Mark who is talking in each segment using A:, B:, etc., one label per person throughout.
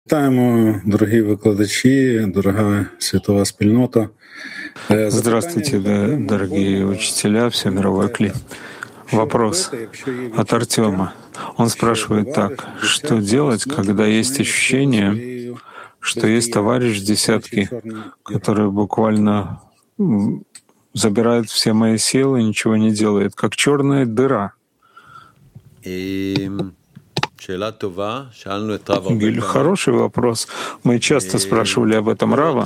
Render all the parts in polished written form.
A: Вітаємо, дорогі викладачі, дорога світова спільнота.
B: Здравствуйте, дорогие учителя, все мировой клей. Вопрос от Артема. Он спрашивает так: что делать, когда есть ощущение, что есть товарищ десятки, который буквально забирает все мои силы, ничего не делает, как черная дыра? Гиль, хороший вопрос. Мы часто спрашивали об этом Рава.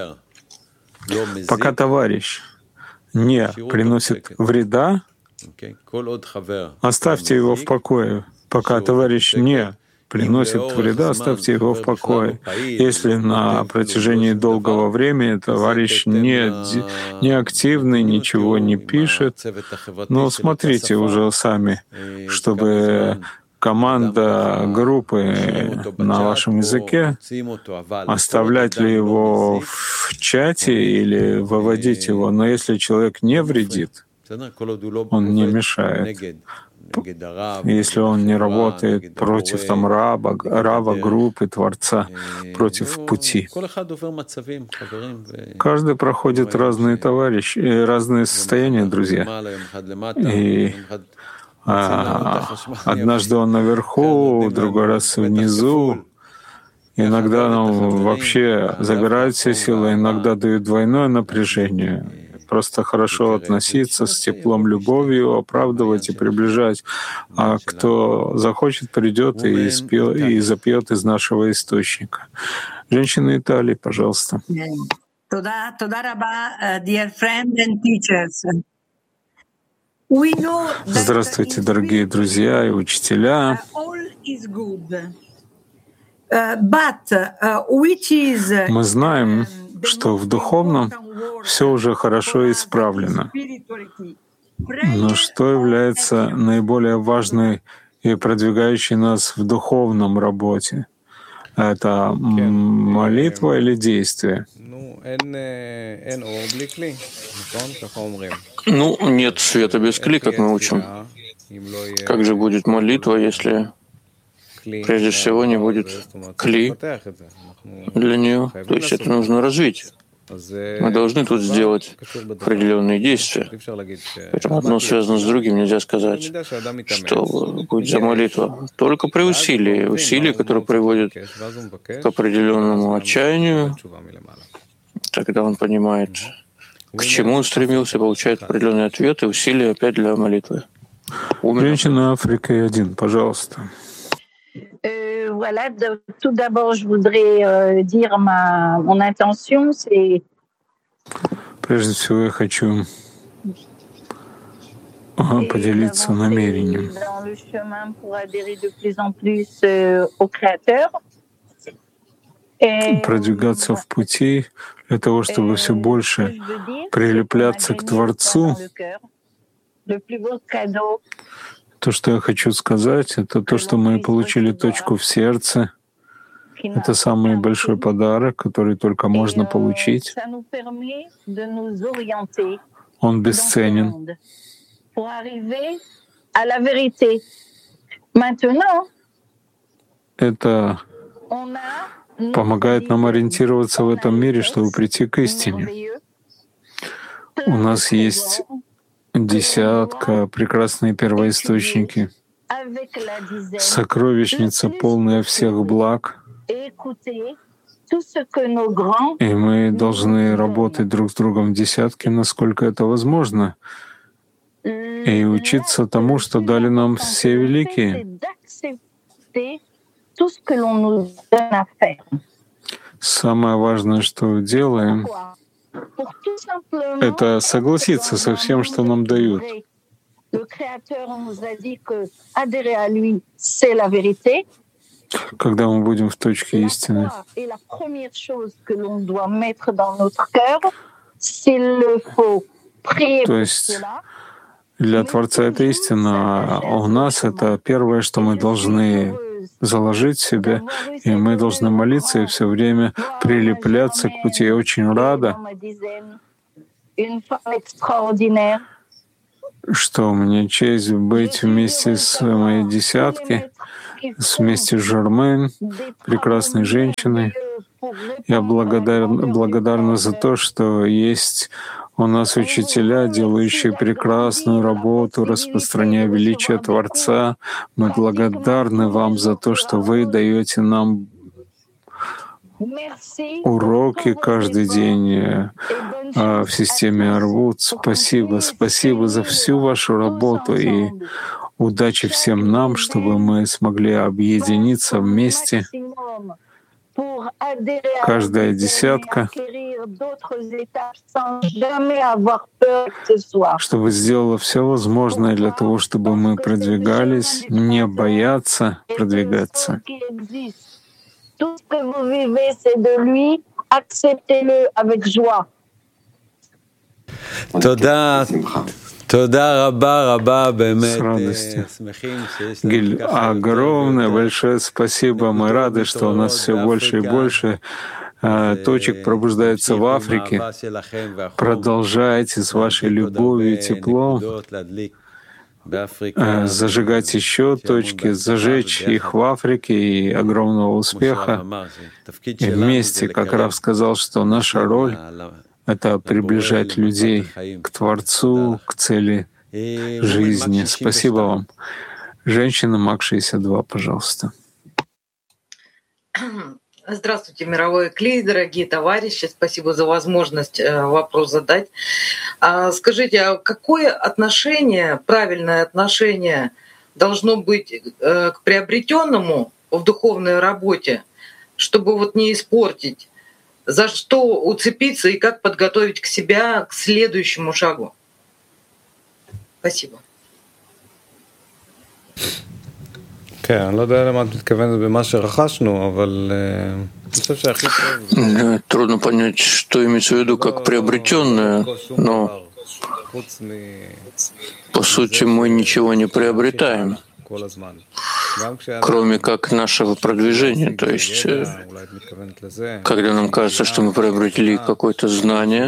B: Пока товарищ не приносит вреда, оставьте его в покое. Пока товарищ не приносит вреда, оставьте его в покое. Если на протяжении долгого времени товарищ не активный, ничего не пишет, но смотрите уже сами, чтобы команда группы на вашем языке, оставлять ли его в чате или выводить его. Но если человек не вредит, он не мешает. Если он не работает против рава группы, Творца, против пути. Каждый проходит разные товарищи, разные состояния, друзья. И однажды он наверху, другой раз внизу. Иногда он вообще забирает все силы, иногда дает двойное напряжение. Просто хорошо относиться с теплом, любовью, оправдывать и приближать. А кто захочет, придет и запьет из нашего источника. Женщина Италии, пожалуйста. Здравствуйте, дорогие друзья и учителя. Мы знаем, что в духовном все уже хорошо исправлено. Но что является наиболее важной и продвигающей нас в духовном работе? Это молитва или действие?
C: Нет света без кли, как мы учим. Как же будет молитва, если прежде всего не будет кли для нее? То есть это нужно развить. Мы должны тут сделать определенные действия. Поэтому одно связано с другим. Нельзя сказать, что будет за молитва. Только при усилии, которые приводят к определенному отчаянию, тогда он понимает, к чему он стремился, получает определенный ответ, и усилия опять для молитвы.
B: Женщина Африка 1, пожалуйста.
D: Voilà, tout d'abord, je voudrais dire mon intention, c'est...
B: Прежде всего, я хочу поделиться намерением.
D: Dans le chemin pour adhérer de plus en plus au Créateur.
B: Продвигаться в пути для того, чтобы все больше прилепляться к Творцу. То, что я хочу сказать, это то, что мы получили точку в сердце. Это самый большой подарок, который только можно получить. Он бесценен. Это помогает нам ориентироваться в этом мире, чтобы прийти к истине. У нас есть десятка, прекрасные первоисточники, сокровищница, полная всех благ. И мы должны работать друг с другом в десятке, насколько это возможно, и учиться тому, что дали нам все великие. Самое важное, что делаем, это согласиться со всем, что нам дают. Когда мы будем в точке истины. То есть для Творца это истина, а у нас это первое, что мы должны заложить в себе, и мы должны молиться и все время прилепляться к пути. Я очень рада, что у меня честь быть вместе с моей десяткой. вместе с Жермен, прекрасной женщиной. Я благодарна за то, что есть у нас учителя, делающие прекрасную работу, распространяя величие Творца. Мы благодарны вам за то, что вы даете нам уроки каждый день в системе Арвут. Спасибо, спасибо за всю вашу работу и удачи всем нам, чтобы мы смогли объединиться вместе. Каждая десятка, чтобы сделала все возможное для того, чтобы мы продвигались, не бояться продвигаться. С радостью. Гиль, огромное, большое спасибо. Мы рады, что у нас все больше и больше точек пробуждается в Африке. Продолжайте с вашей любовью и теплом зажигать еще точки, зажечь их в Африке и огромного успеха. И вместе, как Рав сказал, что наша роль — это приближать людей к Творцу, к цели жизни. Спасибо вам. Женщина МАК-62, пожалуйста.
E: Здравствуйте, мировой клей, дорогие товарищи. Спасибо за возможность вопрос задать. Скажите, а какое отношение, правильное отношение должно быть к приобретенному в духовной работе, чтобы вот не испортить? За что уцепиться и как подготовить к себя к следующему шагу? Спасибо.
C: Трудно понять, что имеется в виду как приобретенное, но по сути мы ничего не приобретаем, кроме как нашего продвижения. То есть, когда нам кажется, что мы приобрели какое-то знание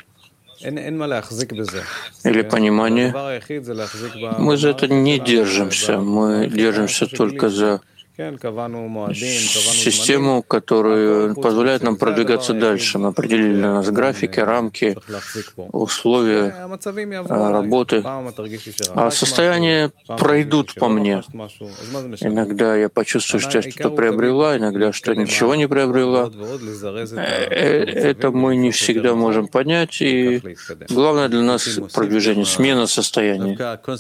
C: или понимание, мы за это не держимся. Мы держимся только за систему, которая позволяет нам продвигаться дальше. Мы определили для нас графики, рамки, условия работы. А состояния пройдут по мне. Иногда я почувствую, что я что-то приобрела, иногда что ничего не приобрела. Это мы не всегда можем понять. И главное для нас продвижение, смена состояния.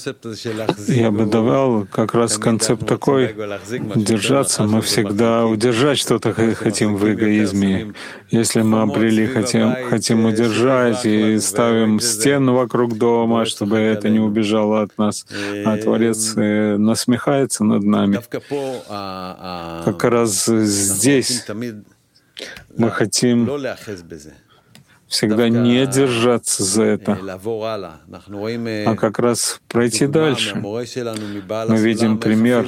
B: Я бы давал как раз концепт такой: держаться, мы всегда удержать что-то хотим в эгоизме. Если мы обрели, хотим удержать и ставим стену вокруг дома, чтобы это не убежало от нас, а Творец насмехается над нами. Как раз здесь мы хотим всегда не держаться за это, а как раз пройти дальше. Мы видим пример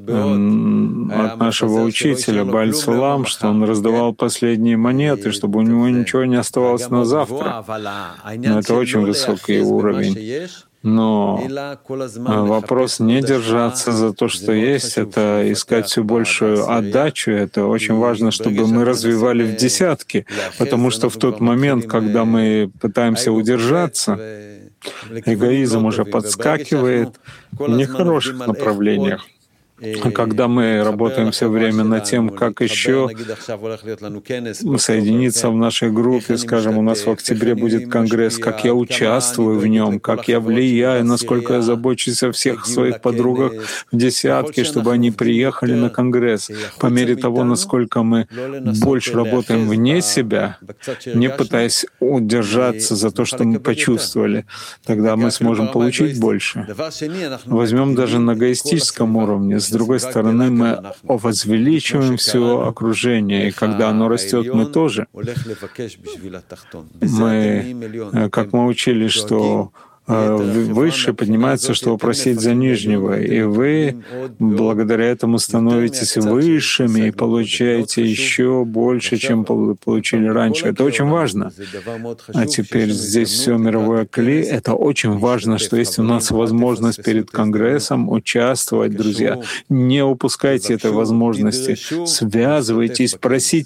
B: от нашего учителя Бааль Сулам, что он раздавал последние монеты, чтобы у него ничего не оставалось на завтра. Но это очень высокий уровень. Но вопрос не держаться за то, что есть, это искать все большую отдачу. Это очень важно, чтобы мы развивали в десятки, потому что в тот момент, когда мы пытаемся удержаться, эгоизм уже подскакивает в нехороших направлениях. Когда мы работаем все время над тем, как еще соединиться в нашей группе, скажем, у нас в октябре будет конгресс, как я участвую в нем, как я влияю, насколько я забочусь о всех своих подругах в десятке, чтобы они приехали на конгресс. По мере того, насколько мы больше работаем вне себя, не пытаясь удержаться за то, что мы почувствовали, тогда мы сможем получить больше. Возьмем даже на эгоистическом уровне. С другой стороны, мы возвеличиваем все окружение, и когда оно растет, мы тоже. Как мы учили, что выше поднимается, чтобы просить за нижнего, и вы благодаря этому становитесь высшими и получаете еще больше, чем получили раньше. Это очень важно. А теперь здесь все мировое кли. Это очень важно, что есть у нас возможность перед Конгрессом участвовать, друзья. Не упускайте этой возможности. Связывайтесь, просите